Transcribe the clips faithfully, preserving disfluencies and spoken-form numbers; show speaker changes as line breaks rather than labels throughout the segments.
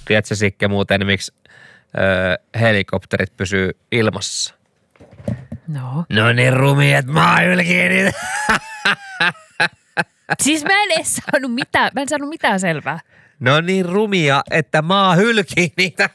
Tiedätkö Sikke muuten, miksi öö, helikopterit pysyy ilmassa?
No.
No niin rumia, että maa ylkii niitä.
Siis mä en edes saanut mitään, mä en saanut mitään selvää.
No niin rumia, että maa hylkii niitä.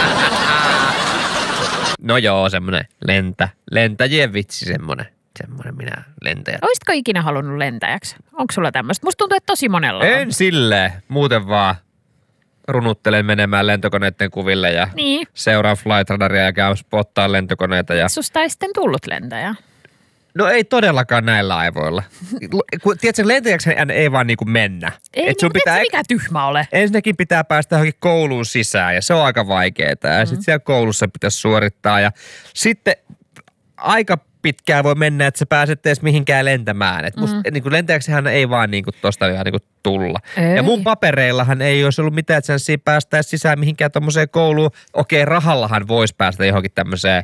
No joo, semmonen lentä, lentäjien vitsi semmonen. Semmoinen minä lentäjä.
Olisitko ikinä halunnut lentäjäksi? Onko sulla tämmöistä? Musta tuntuu, että tosi monella on.
En silleen. Muuten vaan runuttelen menemään lentokoneiden kuville ja
niin.
seuraan Flight Radaria ja käyn spottaa lentokoneita. Ja...
Susta ei sitten tullut lentäjä.
No ei todellakaan näillä aivoilla. Tiedätkö, lentäjäksi ei vaan niinku mennä.
Ei,
et sun
niin,
pitää,
et mikä tyhmä ole.
Ensinnäkin pitää päästä johonkin kouluun sisään ja se on aika vaikeaa. Ja mm. sitten siellä koulussa pitäisi suorittaa ja sitten aika pitkään voi mennä, että sä pääset edes mihinkään lentämään. Et musta, mm. niin lentäjäksihän ei vaan niinku tosta ihan niinku tulla. Ei. Ja mun papereillahan ei olisi ollut mitään chanssia päästä sisään mihinkään tommoseen kouluun. Okei, rahallahan voisi päästä johonkin tämmöiseen.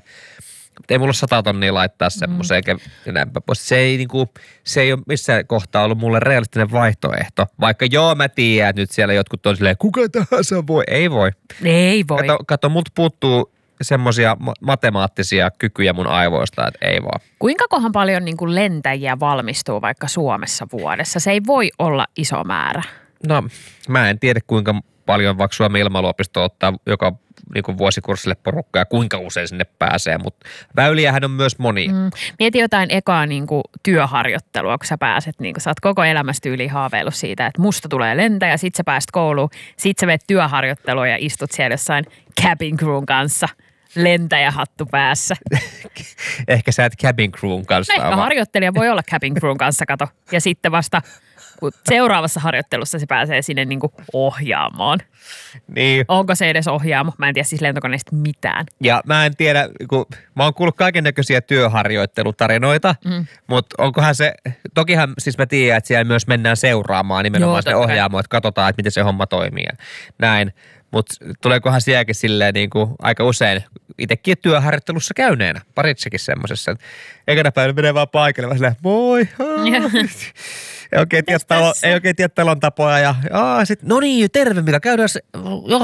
Ei mulla ole sata tonnia laittaa semmoiseen mm. näinpä pois. Se ei, niinku, se ei ole missään kohtaa ollut mulle realistinen vaihtoehto. Vaikka joo, mä tiedän, että nyt siellä jotkut on silleen, kuka tahansa voi. Ei voi.
Ei voi.
Kato, kato multa puuttuu semmoisia matemaattisia kykyjä mun aivoista, että ei vaan.
Kuinka kohan paljon niin kuin lentäjiä valmistuu vaikka Suomessa vuodessa? Se ei voi olla iso määrä.
No, mä en tiedä kuinka paljon vaikka Suomen ilmailuopisto ottaa joka niin kuin vuosikurssille porukkaa ja kuinka usein sinne pääsee, mutta väyliähän on myös monia. Mm.
Mieti jotain ekaa niin kuin työharjoittelua, kun sä pääset, niin kuin sä oot koko elämästä tyyliin haaveillut siitä, että musta tulee lentäjä, sit sä pääset kouluun, sit sä menet työharjoittelua ja istut siellä jossain cabin crewn kanssa, lentäjähattu päässä.
Ehkä sä et cabin crewn kanssa.
No ehkä harjoittelija voi olla cabin crewn kanssa, kato, ja sitten vasta kun seuraavassa harjoittelussa se pääsee sinne niin kuin ohjaamoon.
Niin.
Onko se edes ohjaamo? Mä en tiedä siis lentokoneesta mitään.
Ja mä en tiedä, kun mä oon kuullut kaiken näköisiä työharjoittelutarinoita, mm. mutta onkohan se, tokihan siis mä tiedän, että siellä myös mennään seuraamaan nimenomaan sitä ohjaamoa, että katsotaan, että miten se homma toimii ja näin. Mutta tuleekohan sielläkin silleen niin kuin aika usein itsekin työharjoittelussa käyneenä, paritsekin semmosessa. Ekana päivänä menee vaan paikalle, vaan silleen, moi. Ei oikein tiedä talon, ei oikein tiedä talon tapoja ja aa, sit, no niin, terve Mika, käydään se, joo,